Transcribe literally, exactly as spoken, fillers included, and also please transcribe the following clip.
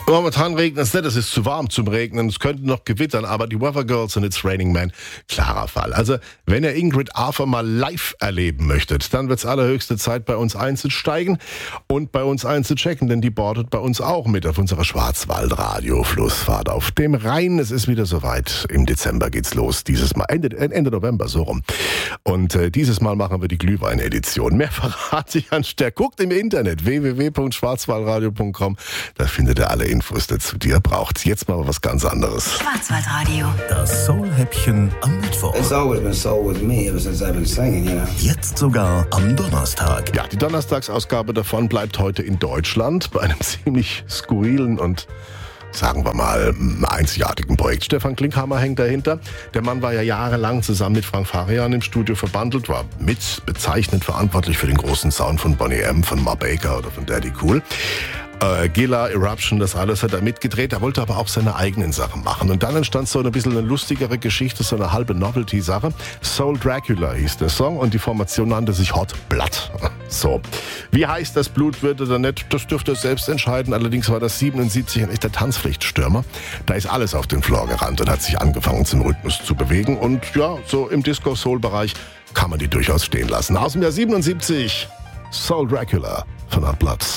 Momentan regnet es nicht, es ist zu warm zum Regnen, es könnte noch gewittern, aber die Weather Girls und It's Raining Man, klarer Fall. Also, wenn ihr Ingrid Arthur mal live erleben möchtet, dann wird es allerhöchste Zeit, bei uns einzusteigen und bei uns einzuchecken, denn die boardet bei uns auch mit auf unserer Schwarzwaldradio-Flussfahrt auf dem Rhein. Es ist wieder soweit, im Dezember geht's los, dieses Mal, Ende, Ende November, so rum. Und äh, dieses Mal machen wir die Glühwein-Edition. Mehr verrate ich an Stärk. Guckt im Internet, w w w punkt schwarzwaldradio punkt com, da findet ihr alle Infos dazu, die ihr braucht. Jetzt mal was ganz anderes. Schwarzwaldradio. Das Soul-Häppchen am Mittwoch. It's always been soul with me ever since I've been singing, you know. Jetzt sogar am Donnerstag. Ja, die Donnerstagsausgabe davon bleibt heute in Deutschland bei einem ziemlich skurrilen und, sagen wir mal, einzigartigen Projekt. Stefan Klinkhammer hängt dahinter. Der Mann war ja jahrelang zusammen mit Frank Farian im Studio verbandelt, war mit bezeichnend verantwortlich für den großen Sound von Boney M., von Ma Baker oder von Daddy Cool. Äh, Gilla, Eruption, das alles hat er mitgedreht. Er wollte aber auch seine eigenen Sachen machen. Und dann entstand so ein bisschen eine lustigere Geschichte, so eine halbe Novelty-Sache. Soul Dracula hieß der Song und die Formation nannte sich Hot Blood. So. Wie heiß das Blut wird oder nicht, das dürfte er selbst entscheiden. Allerdings war das siebenundsiebzig ein echter Tanzpflichtstürmer. Da ist alles auf den Floor gerannt und hat sich angefangen zum Rhythmus zu bewegen. Und ja, so im Disco-Soul-Bereich kann man die durchaus stehen lassen. Aus dem Jahr siebenundsiebzig, Soul Dracula von Hot Blood.